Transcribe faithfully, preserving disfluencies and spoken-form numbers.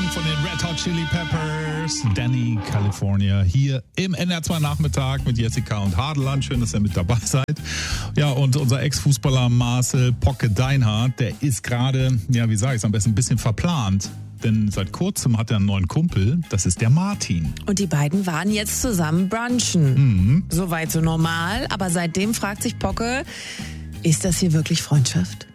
von den Red Hot Chili Peppers, Danny, California, hier im N R zwei Nachmittag mit Jessica und Hadeland. Schön, dass ihr mit dabei seid. Ja, und unser Ex-Fußballer Marcel Pocke Deinhardt, der ist gerade, ja, wie sage ich es am besten, ein bisschen verplant. Denn seit kurzem hat er einen neuen Kumpel, das ist der Martin. Und die beiden waren jetzt zusammen brunchen. Mhm. Soweit so normal, aber seitdem fragt sich Pocke, ist das hier wirklich Freundschaft?